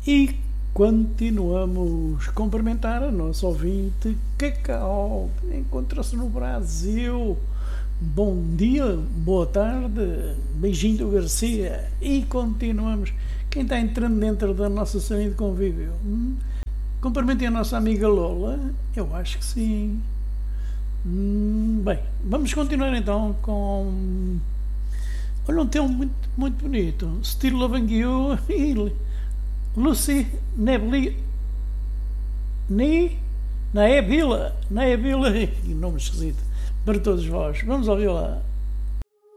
E continuamos a cumprimentar a nossa ouvinte Cacau, que encontra-se no Brasil. Bom dia, boa tarde, beijinho do Garcia. E continuamos. Quem está entrando dentro da nossa salinha de convívio? Cumprimentem a nossa amiga Lola? Eu acho que sim. Bem, vamos continuar então com... Olha, um tema muito bonito. Still Loving You e Lucy Nebli... Naebila, que nome esquisito para todos vós. Vamos ouvi-la.